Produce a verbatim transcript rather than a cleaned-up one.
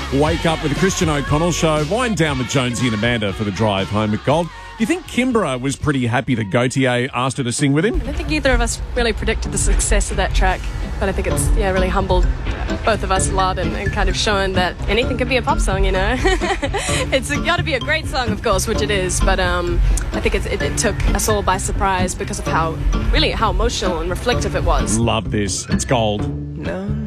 Wake Up with the Christian O'Connell Show. Wind down with Jonesy and Amanda for the drive home at Gold. Do you think Kimbra was pretty happy that Gautier asked her to sing with him? I don't think either of us really predicted the success of that track, but I think it's yeah really humbled both of us a lot and, and kind of shown that anything can be a pop song, you know. It's got to be a great song, of course, which it is, but um, I think it's, it, it took us all by surprise because of how really how emotional and reflective it was. Love this. It's Gold. No.